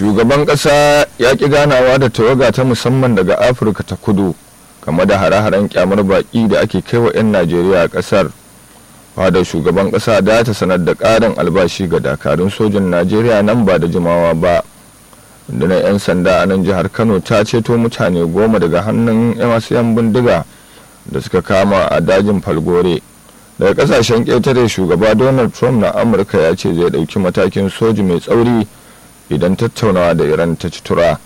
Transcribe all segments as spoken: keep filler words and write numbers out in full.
shugaban ƙasa ya ƙi ganawa da tawaga ta musamman daga afirka ta kudu game da hare-haren kyamar baƙi da ake kai wa 'yan najeriya a ƙasar. fadar shugaban ƙasa da ta sanar da ƙarin albashi ga dakarun sojin najeriya nan ba da jimawa ba. rundunar 'yan sanda a nan jihar kano ta ceto mutane goma daga hannun masu 'yan bindiga da suka kama a dajin falgore. daga kasashen ƙetare shugaba donald trump na amurka ya ce zai ɗauki matakin soji mai tsauri idan tattaunawa da iran ta ci tura.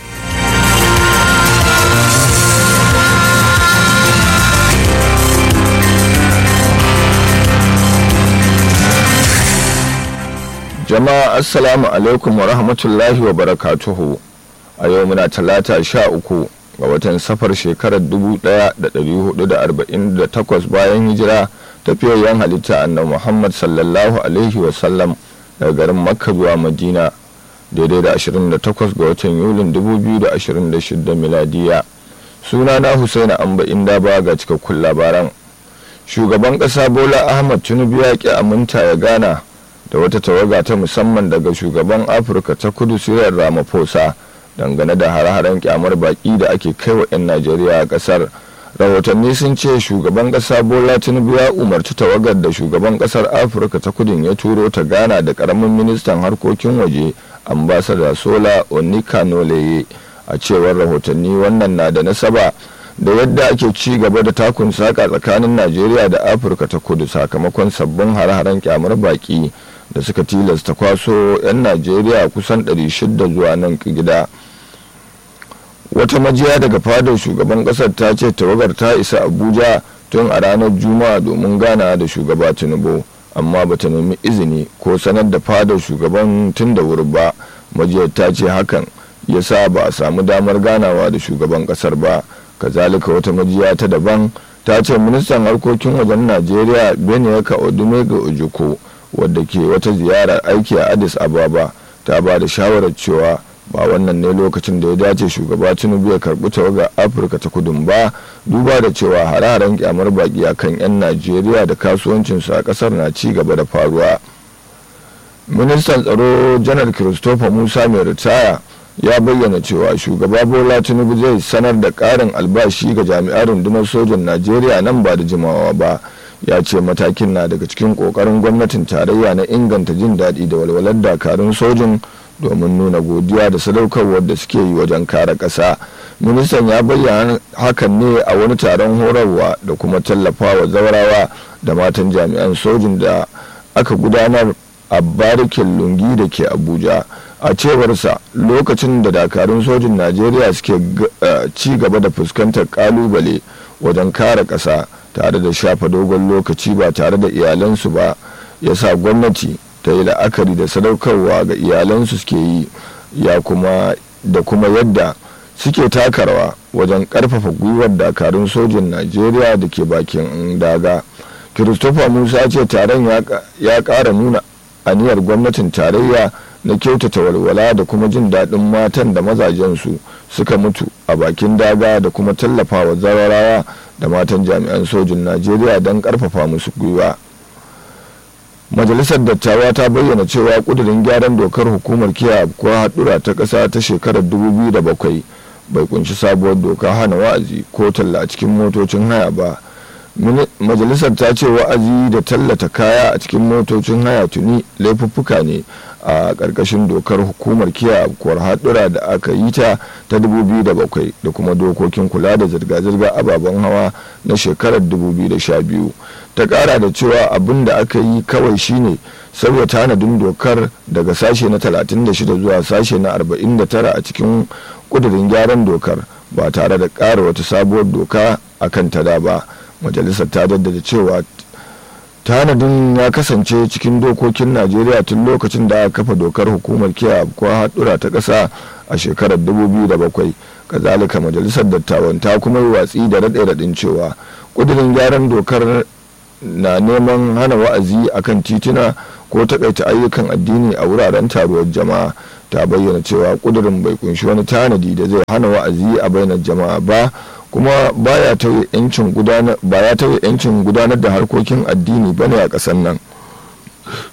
jama'a assalamu alaikum wa rahmatullahi wa barakatuhu. a yau muna talata sha uku ga watan safar shekarar dubu ɗaya da ɗari hudu da arba'in da takwas bayan hijira tafiyayyen halitta annabi muhammad sallallahu alaihi wasallam daga garin makka zuwa madina daidai da ashirin da takwas ga watan yulin dubu biyu da ashirin da shida miladiya. suna na husaina amba inda ba ga cikakkun labaran. shugaban ƙasa bola ahmad tinubu ya ƙi aminta ya gana da wata tawaga ta musamman daga shugaban afirka ta kudu cyril ramaphosa dangane da hare-haren kyamar baki da ake kai wa 'yan najeriya a kasar. rahotanni sun ce shugaban kasa bola tinubu ya umarci tawagar da shugaban kasar afirka ta kudin ya turo ta gana da karamin ministan harkokin waje ambassador sola onikanoleye. a cewar rahotanni wannan na da nasaba da yadda ake ci gaba da takun saka tsakanin najeriya da afirka ta kudu sakamakon sabbin hare-haren kyamar baki da suka tilasta kwaso 'yan najeriya kusan ɗari shida zuwa nan gida. wata majiya daga fadar shugaban kasar ta ce tawagar ta isa abuja tun a ranar juma'a domin gana da shugaba tinubu amma bata nemi izini ko sanar da fadar shugaban tun da wuri ba. majiyar ta ce hakan ya sa ba a samu damar ganawa da shugaban kasar ba. kazalika wata majiya ta daban ta ce ministan harkokin wajen najeriya beniyaka odumega ojoko wadda ke wata ziyarar aiki a addis ababa ta ba da shawarar cewa ba wannan ne lokacin da ya dace shugaba tinubu ya karbi tawaga afirka ta kudun ba duba da cewa hare-haren kyamar baki a kan 'yan najeriya da kasuwancinsu a kasar na ci gaba da faruwa. ministan tsaro janar christopher musa mai ritaya ya bayyana cewa shugaba bola tinubu zai sanar da karin albashi ga jami'an rundunar sojan najeriya nan ba da jimawa ba. ya ce matakin na daga cikin kokarin gwamnatin tarayya na inganta jin daɗi da walwalar dakarun sojin domin nuna godiya da sadaukarwar da suke yi wajen kare ƙasa. ministan ya bayyana hakan ne a wani taron horarwa da kuma tallafawa zawarawa da matan jami'an sojin da aka gudanar a barikin lungi da ke abuja. a cewarsa lokacin da dakarun sojin najeriya suke ci gaba da fuskantar kalubale wajen kare ƙasa tare da shafa dogon lokaci ba tare da iyalansu ba ya sa gwamnati ta yi la'akari da sadaukarwa ga iyalansu suke yi ya kuma da kuma yadda suke takarwa wajen karfafa gwiwar dakarun sojin najeriya da ke bakin daga. christopher musa ce taron ya kara nuna aniyar gwamnatin tarayya na kyautata walwala da kuma jin daɗin matan da mazajensu suka mutu a bakin daga da kuma tallafawa zawarawa da matan jami'an sojin najeriya don karfafa musu gwiwa. majalisar dattawa ta bayyana cewa kudirin gyaran dokar hukumar kiyaye ko haɗura ta ƙasa ta shekarar dubu biyu da bakwai bai kunshi sabuwar doka hana wa'azi ko talla a cikin motocin haya ba. majalisar ta ce wa'azi da tallata kaya a cikin motocin haya tuni laifuffuka ne a ƙarƙashin dokar hukumar kiyaye afkuwar haɗura da aka yi ta ta dubu biyu da bakwai da kuma dokokin kula da zirga-zirga ababen hawa na shekarar dubu biyu da sha biyu. ta ƙara da cewa abin da aka yi kawai shine sauya tanadin dokar daga sashe na talatin da shida zuwa sashe na arba'in da tara a cikin ƙudurin gyaran dokar ba tare da ƙara wata sabuwar doka a kan ta da ba. majalisar ta jaddada cewa tanadin ya kasance cikin dokokin najeriya tun lokacin da aka kafa dokar hukumar kiyaye afkuwar haɗura ta ƙasa a shekarar dubu biyu da bakwai. kazalika majalisar dattawan ta kuma yi watsi da raɗe-raɗin cewa ƙudurin gyaran dokar na neman hana wa'azi akan tituna ko takaita ayyukan addini a wuraren taruwar jama'a. ta bayyana cewa ƙudurin bai kunshi wani tanadi da zai hana wa'azi a bainar jama'a ba kuma baya tauye yancin gudanar ba ya tauye yancin gudanar da harkokin addini bane a ƙasar nan.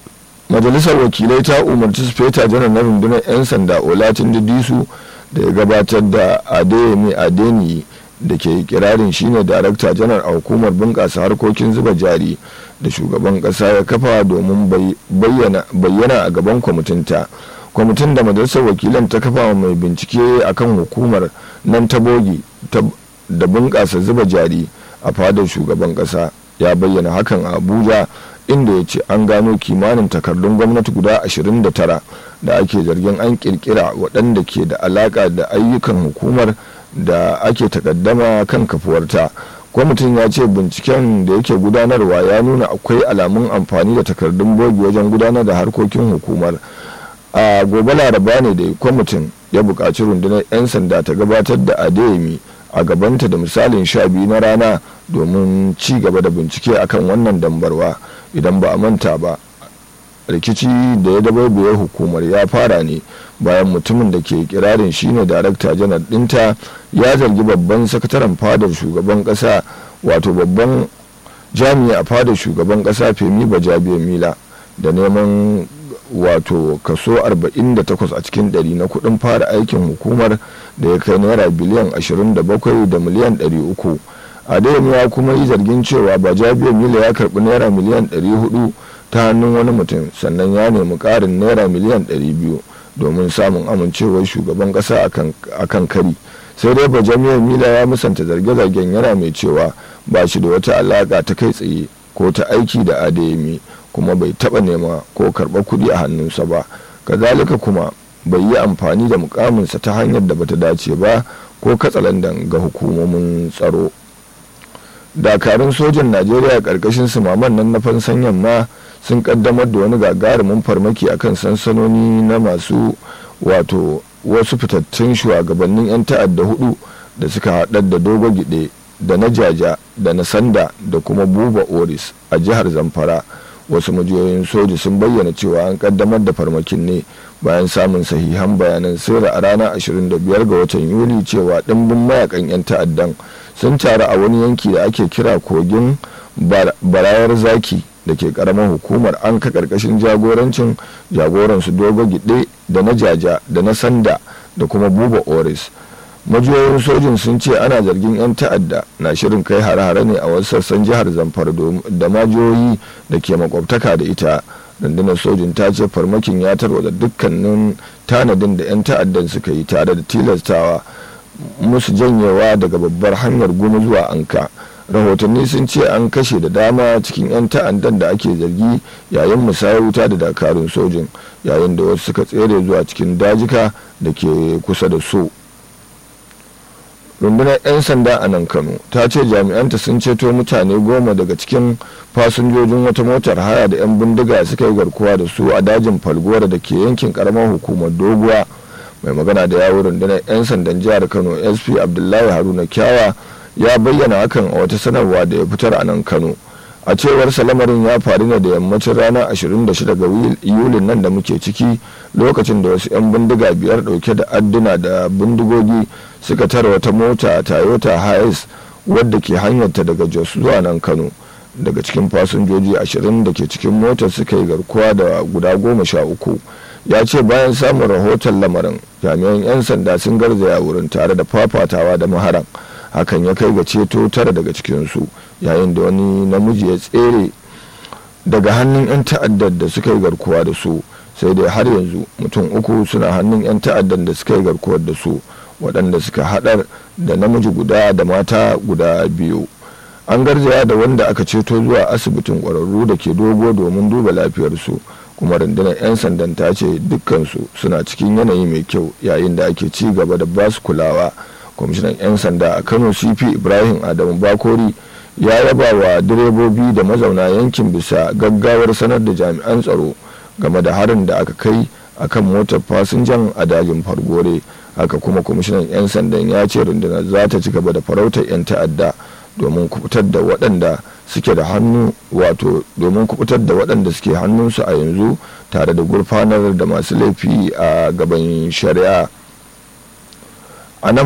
majalisar wakilai ta umarci sufeta janar na rundunar 'yan sanda olatunde disu da ya gabatar da adeyemi adeniyi da ke kirarin shine darakta janar a hukumar bunƙasa harkokin zuba jari da shugaban ƙasa ya kafa domin bayyana a gaban kwamitinta. Kwamitin da majalisar wakilan ta kafa mai bincike akan hukumar nan ta bogi da bunƙasa zuba jari a fadar shugaban ƙasa ya bayyana hakan a abuja, inda ya ce an gano kimanin takardun gwamnati guda ashirin da tara da ake zargin an kirkira waɗanda ke da alaƙa da ayyukan hukumar da ake takaddama kan kafuwarta. Kwamitin ya ce binciken da yake gudanarwa ya nuna akwai alamun amfani da takardun bogi wajen gudanar da harkokin hukumar. A gobe laraba ne da kwamitin ya buƙaci rundunar 'yan sanda ta gabatar da adeyemi a gabanta da misalin sha biyu na rana domin ci gaba da bincike akan wannan dambarwa. Idan ba a manta ba, rikici da ya dabaibaye hukumar ya fara ne bayan mutumin da ke kirarin shine darakta janar dinta ya zargi babban sakataren fadar shugaban kasa, wato babban jami'i a fadar shugaban kasa Femi Bajabiamila da neman wato kaso arba'in da takwas a cikin ɗari na kuɗin fara aikin hukumar da ya kai naira biliyan ashirin da bakwai da miliyan ɗari uku. Adeyemi ya kuma yi zargin cewa Bajabiamila ya karɓi naira miliyan ɗari hudu ta hannun wani mutum, sannan ya nemi ƙarin naira miliyan ɗari biyu domin samun amincewar shugaban ƙasa akan kari. Sai dai Bajabiamila ya musanta zarge-zargen, yana mai cewa ba shi da wata alaƙa ta kai tsaye ko ta aiki da Adeyemi, kuma bai taɓa nema ko karɓar kuɗi a hannunsa ba. Kazalika kuma bai yi amfani da mukaminsa ta hanyar da bata dace ba ko katsalandan ga hukumomin tsaro. Dakarun sojan Najeriya ƙarƙashin sumaman nan na fansan yamma sun kaddamar da wani gagarumin farmaki akan sansanoni na masu wato wasu fitattun shugabannin 'yan ta'adda hudu da suka haɗar da dogo gide da na jaja da na sanda da kuma buba oris a jihar Zamfara. Wasu majiyoyin soji sun bayyana cewa an kaddamar da farmakin ne bayan samun sahihan bayanan sirri a ranar ashirin da biyar ga watan Yuli cewa ɗimbin mayakan 'yan ta'addan sun taru a wani yanki da ake kira kogin barayar zaki da ke karamar hukumar anka karkashin jagorancin jagoransu dogo gide da na jaja da na sanda da kuma buba oris. Majiyoyin sojin sun ce ana zargin 'yan ta'adda na shirin kai hare-hare ne a wasu sassan jihar Zamfara da majiyoyi da ke makwabtaka da ita. Rundunar sojin ta ce farmakin ya tarwata dukkanin tanadin da 'yan ta'addan suka yi tare da tilastawa musu janyewa daga babbar hanyar goma zuwa anka. Rahotanni sun ce an kashe da dama cikin 'yan ta'addan da ake zargi yayin musayar wuta da dakarun sojin, yayin da wasu suka tsere zuwa cikin dajika da ke kusa da su. Rundunar 'yan sanda a nan Kano ta ce jami'anta sun ceto mutane goma daga cikin fasinjojin wata motar haya da 'yan bindiga suka yi garkuwa da su a dajin Falgora da ke yankin karamar hukumar Doguwa. Mai magana da yawon rundunar 'yan sandan jihar Kano S P Abdullahi Haruna Kyawa ya bayyana hakan a wata sanarwa da ya fitar a nan Kano. A cewar lamarin ya faru ne da yammacin ranar ashirin da shida ga Yulin nan da muke ciki, lokacin da wasu 'yan bindiga biyar dauke da adduna da bindigogi suka tara wata mota Toyota Hiace wadda ke hanyarta daga Jos zuwa nan Kano. Daga cikin fasinjoji ashirin da ke cikin motar suka yi garkuwa da guda goma sha uku. Ya ce bayan samun rahoton lamarin, jami'an 'yan sanda sun garzaya wurin tare da fafatawa da maharan. Hakan ya kai ga ceto tara daga cikinsu, yayin da wani namiji ya tsere daga hannun 'yan ta'addar da suka yi garkuwa da su. Sai dai har yanzu mutum uku suna hannun 'yan ta'addar da suka yi garkuwar da su, waɗanda suka haɗar da namiji guda da mata guda biyu. An garzaya da wanda aka ceto zuwa asibitin ƙwararru da ke Dogo domin duba lafiyarsu, kuma rundunar 'yan sandan ta ce dukkansu suna cikin yanayi mai kyau yayin da ake ci gaba da basu kulawa. Kwamishinan 'yan sanda a Kano C P Ibrahim Adamu Bakori ya yaba wa direbobi da mazauna yankin bisa gaggawar sanar da jami'an tsaro game da harin da aka kai akan motar fasinjan a dajin Falgore. Haka kuma kwamishinan 'yan sandan ya ce rundunar za ta ci gaba da farautar 'yan ta'adda domin kubutar da waɗanda suke da hannu wato domin kubutar da waɗanda suke hannunsu a yanzu tare da gurfanar da masu laifi a gaban shari'a. A nan